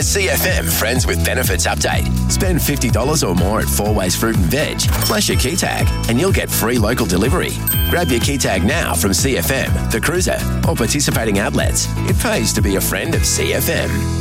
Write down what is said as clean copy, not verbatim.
CFM Friends with Benefits update. Spend $50 or more at Four Ways Fruit and Veg. Flash your key tag and you'll get free local delivery. Grab your key tag now from CFM, The Cruiser, or participating outlets. It pays to be a friend of CFM.